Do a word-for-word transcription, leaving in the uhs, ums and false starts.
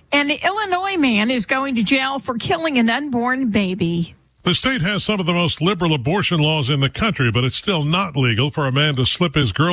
An Illinois man is going to jail for killing an unborn baby. The state has some of the most liberal abortion laws in the country, but it's still not legal for a man to slip his girl